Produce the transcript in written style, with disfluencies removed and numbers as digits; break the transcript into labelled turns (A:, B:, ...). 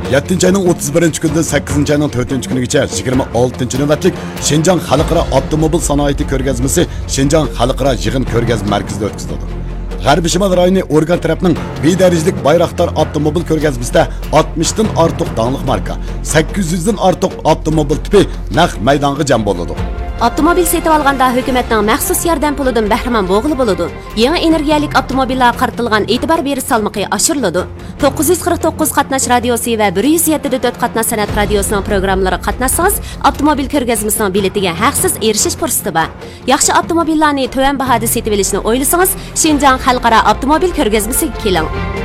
A: 7 ayning 31 kunidan 8 ayning 4 kunigacha 26 navbatlik Şinjan Xalqaro avtomobil sanoati ko'rgazmasi Şinjan Xalqaro yig'in ko'rgazma markazida o'tkazildi. G'arbiy Shimol rayoni organ tarafining bedarajlik Bayraktar avtomobil ko'rgazmasida 60 dan ortiq danglik marka, 800 dan ortiq avtomobil tipi naq maydonga jam bo'ladi.
B: Avtomobil setib olganda hukumatning maxsus yordam pulidan bahramand bo'g'ili bo'ladi. Yangi energiyalik avtomobillar qaratilgan e'tibor berish salmoqi oshiriladi. 949 qatnash radiosi va 107.4 qatnash san'at radiosining programmalari qatnashsangiz, avtomobil ko'rgazmasining biletiga haqsiz erishish fursati bor. Yaxshi avtomobillarni to'van bahoda setib olishni o'ylasangiz, Şinjan Xalqaro avtomobil ko'rgazmasiga keling.